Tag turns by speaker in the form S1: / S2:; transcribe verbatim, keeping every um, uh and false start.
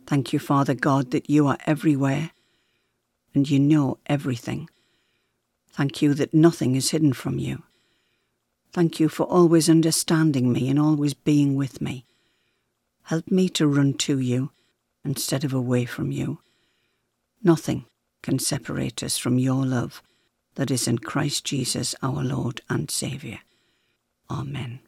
S1: Thank you, Father God, that you are everywhere and you know everything. Thank you that nothing is hidden from you. Thank you for always understanding me and always being with me. Help me to run to you instead of away from you. Nothing can separate us from your love that is in Christ Jesus our Lord and Saviour. Amen.